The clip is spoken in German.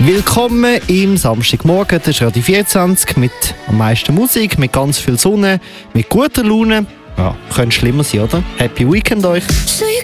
Willkommen im Samstagmorgen, das ist Radio 24 mit am meisten Musik, mit ganz viel Sonne, mit guter Laune. Ja, könnte schlimmer sein, oder? Happy Weekend euch!